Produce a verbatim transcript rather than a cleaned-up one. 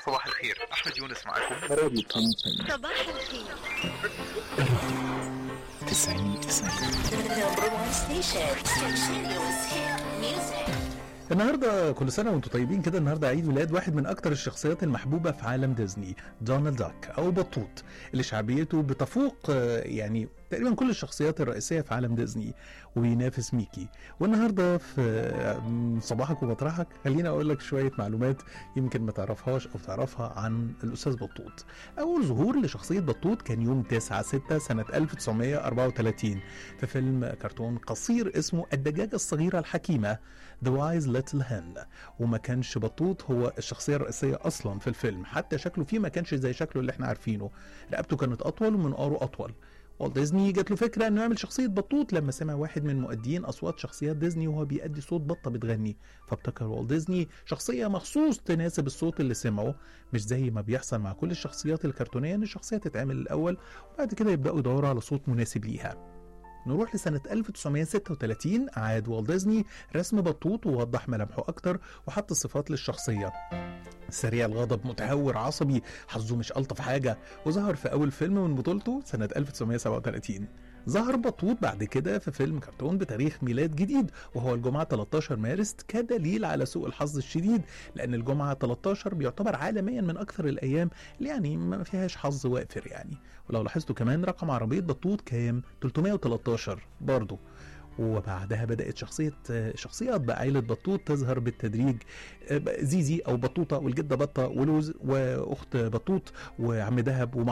صباح الخير، أحمد يونس معكم. راديو طنطا. صباح الخير. تسعين تسعين. Number one station. Continuous hit music. النهارده كل سنه وانتم طيبين كده. النهارده عيد ميلاد واحد من اكتر الشخصيات المحبوبه في عالم ديزني، دونالد داك او بطوط، اللي شعبيته بتفوق آه، يعني تقريبا كل الشخصيات الرئيسيه في عالم ديزني، وبينافس ميكي. والنهارده في آه، صباحك ومطرحك خليني اقول لك شويه معلومات يمكن ما تعرفهاش او تعرفها عن الاستاذ بطوط. اول ظهور لشخصيه بطوط كان يوم تسعة ستة سنه ألف وتسعمية أربعة وتلاتين في فيلم كرتون قصير اسمه الدجاجه الصغيره الحكيمه، The Wise Little Hen. وما كانش بطوط هو الشخصية الرئيسية أصلا في الفيلم، حتى شكله فيه ما كانش زي شكله اللي احنا عارفينه، رقبته كانت أطول ومنقاره أطول. والت ديزني جات له فكرة انه يعمل شخصية بطوط لما سمع واحد من مؤديين أصوات شخصيات ديزني وهو بيأدي صوت بطة بتغني، فابتكر والت ديزني شخصية مخصوص تناسب الصوت اللي سمعه، مش زي ما بيحصل مع كل الشخصيات الكرتونية ان الشخصية تتعمل الأول وبعد كده يبدأوا يدوروا على صوت مناسب ليها. نروح لسنة ألف وتسعمية ستة وتلاتين، عاد والت ديزني رسم بطوط ووضح ملامحه أكتر وحط صفات للشخصية. سريع الغضب، متهور، عصبي، حظه مش ألطف حاجة، وظهر في أول فيلم من بطولته سنة ألف وتسعمية سبعة وتلاتين. ظهر بطوط بعد كده في فيلم كرتون بتاريخ ميلاد جديد وهو الجمعة تلتاشر مارس، كدليل على سوء الحظ الشديد، لأن الجمعة تلتاشر بيعتبر عالميا من أكثر الأيام اللي يعني ما فيهاش حظ وافر يعني. ولو لاحظتوا كمان رقم عربية بطوط كام؟ تلتمية وتلتاشر برضه. وبعدها بدأت شخصية شخصيات بعائلة بطوط تظهر بالتدريج، زيزي أو بطوطة والجدة بطة ولوز وأخت بطوط وعم دهب